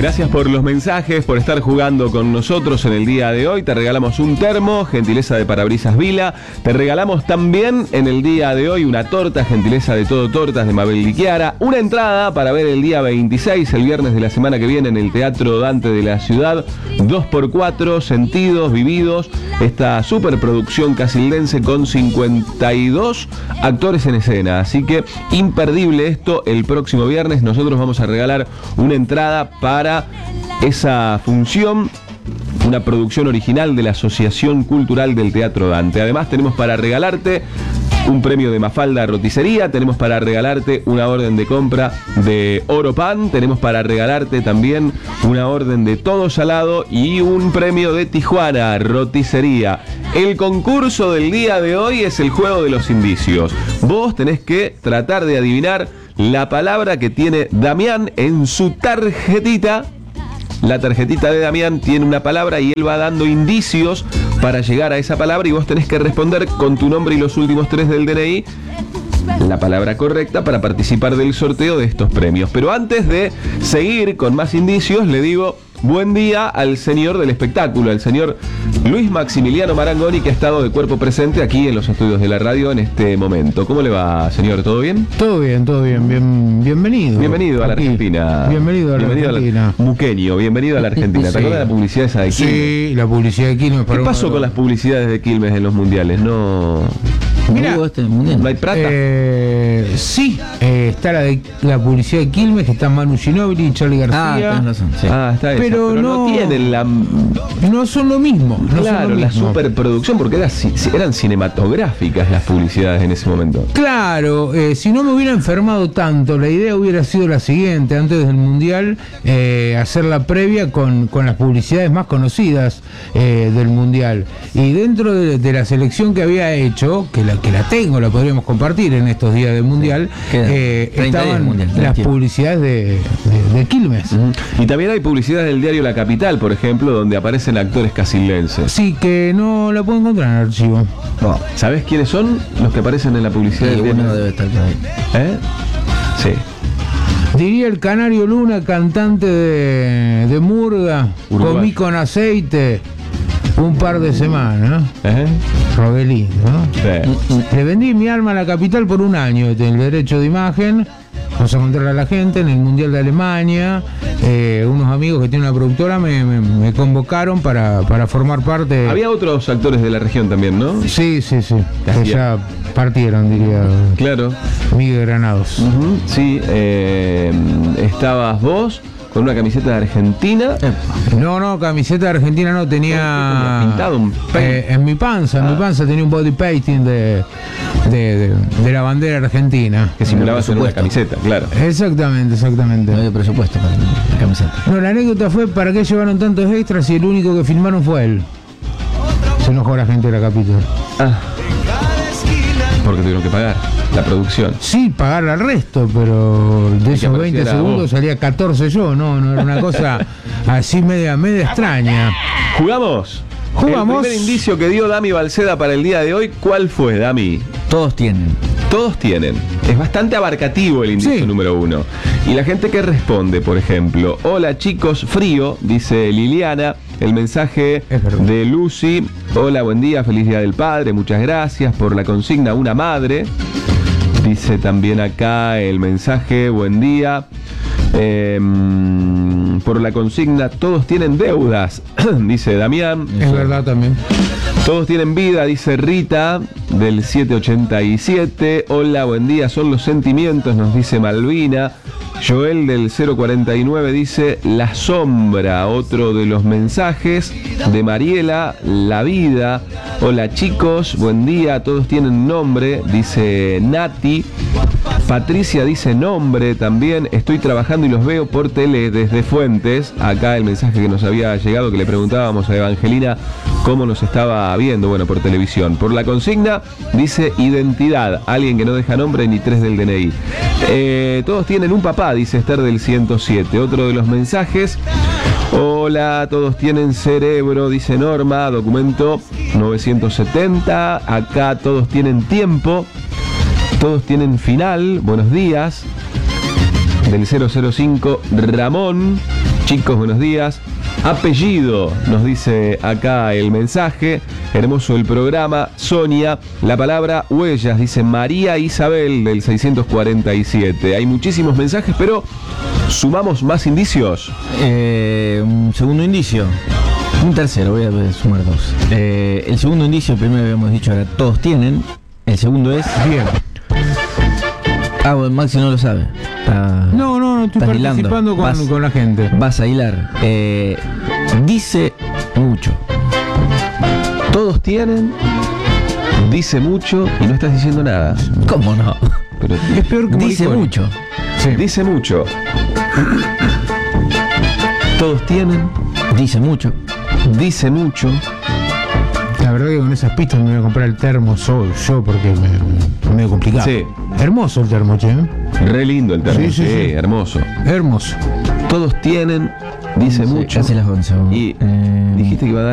Gracias por los mensajes, por estar jugando con nosotros en el día de hoy. Te regalamos un termo, gentileza de Parabrisas Vila. Te regalamos también en el día de hoy una torta, gentileza de Todo Tortas de Mabel Liquiara. Una entrada para ver el día 26, el viernes de la semana que viene, en el Teatro Dante de la Ciudad. 2x4, sentidos, vividos. Esta superproducción casildense con 52 actores en escena. Así que imperdible esto. El próximo viernes nosotros vamos a regalar una entrada para esa función, una producción original de la Asociación Cultural del Teatro Dante. Además tenemos para regalarte un premio de Mafalda Roticería, tenemos para regalarte una orden de compra de Oro Pan, tenemos para regalarte también una orden de Todo Salado y un premio de Tijuana Roticería. El concurso del día de hoy es el juego de los indicios. Vos tenés que tratar de adivinar la palabra que tiene Damián en su tarjetita. La tarjetita de Damián tiene una palabra y él va dando indicios para llegar a esa palabra y vos tenés que responder con tu nombre y los últimos 3 del DNI la palabra correcta para participar del sorteo de estos premios. Pero antes de seguir con más indicios, le digo buen día al señor del espectáculo, al señor Luis Maximiliano Marangoni, que ha estado de cuerpo presente aquí en los estudios de la radio en este momento. ¿Cómo le va, señor? ¿Todo bien? Todo bien, todo bien. Bienvenido. Bienvenido a la Argentina. Bienvenido a la Argentina. Muqueño, bienvenido a la Argentina. ¿Te acuerdas de la publicidad esa de Quilmes? Sí, la publicidad de Quilmes. ¿Qué pasó con las publicidades de Quilmes en los mundiales? No... Mira, ¿no hay plata? Sí, está la publicidad de Quilmes, que está Manu Ginóbili y Charly García. Tenés razón, sí. Está esa, pero no tienen la... No son lo mismo. Claro, la superproducción, porque eran cinematográficas las publicidades en ese momento. Claro, si no me hubiera enfermado tanto, la idea hubiera sido la siguiente: antes del Mundial, hacer la previa con las publicidades más conocidas del Mundial. Y dentro de la selección que había hecho, que la tengo, la podríamos compartir en estos días del Mundial, estaban mundial, las publicidades de Quilmes. Y también hay publicidades del diario La Capital, por ejemplo, donde aparecen actores casildenses. Sí, que no la puedo encontrar en el archivo. No. ¿Sabés quiénes son los que aparecen en la publicidad del diario? Uno debe estar por ahí. Sí. Diría el Canario Luna, cantante de murga, Uruguay. Comí con aceite un par de semanas, Rogelín, ¿no? Sí. Le vendí mi alma a La Capital por un año, el derecho de imagen. Vamos a encontrar a la gente en el Mundial de Alemania. Unos amigos que tienen una productora me convocaron para formar parte. Había otros actores de la región también, ¿no? Sí. Que ya partieron, diría. Claro. Miguel Granados. Sí, estabas vos con una camiseta de Argentina. No, camiseta de Argentina no, tenía pintado un en mi panza tenía un body painting de la bandera argentina. Que simulabas en una camiseta, claro. Exactamente. No había presupuesto para la camiseta. No, la anécdota fue: ¿para qué llevaron tantos extras y el único que filmaron fue él? Se enojó la gente de La Capital. Porque tuvieron que pagar la producción. Sí, pagar al resto, pero de esos 20 segundos salía 14 yo, no era una cosa así media extraña. ¿Jugamos? El primer indicio que dio Dami Balceda para el día de hoy, ¿cuál fue, Dami? Todos tienen. Todos tienen. Es bastante abarcativo el indicio número 1. Y la gente que responde, por ejemplo, hola chicos, frío, dice Liliana. El mensaje de Lucy: hola, buen día, feliz día del padre, muchas gracias por la consigna, una madre. Dice también acá el mensaje: buen día, por la consigna, todos tienen deudas, dice Damián. Es verdad también. Todos tienen vida, dice Rita, del 787. Hola, buen día, son los sentimientos, nos dice Malvina. Joel del 049 dice La Sombra, otro de los mensajes de Mariela, la vida. Hola chicos, buen día, todos tienen nombre, dice Nati. Patricia dice nombre también, estoy trabajando y los veo por tele desde Fuentes. Acá el mensaje que nos había llegado, que le preguntábamos a Evangelina cómo nos estaba viendo, bueno, por televisión. Por la consigna dice identidad, alguien que no deja nombre ni 3 del DNI. Todos tienen un papá, dice Esther del 107. Otro de los mensajes: hola, todos tienen cerebro, dice Norma, documento 970. Acá todos tienen tiempo, todos tienen final, buenos días. Del 005, Ramón. Chicos, buenos días. Apellido, nos dice acá el mensaje. Hermoso el programa. Sonia, la palabra huellas, dice María Isabel del 647. Hay muchísimos mensajes, pero ¿sumamos más indicios? Un segundo indicio. Un tercero, voy a sumar dos. El segundo indicio, primero habíamos dicho, ahora todos tienen. El segundo es... Bien. Bueno, Maxi no lo sabe. No, estoy participando con la gente. Vas a hilar. Dice mucho. Todos tienen, dice mucho y no estás diciendo nada. ¿Cómo no? Pero Es peor que Dice Morricone. mucho. Sí. dice mucho. Todos tienen, Dice mucho. dice mucho. La verdad que con esas pistas me voy a comprar el termo yo porque es medio complicado. Sí. Hermoso el termo, che. Re lindo el termo. Sí, Hermoso. Hermoso. Todos tienen, dice mucho. Casi las 11. Y dijiste que iba a dar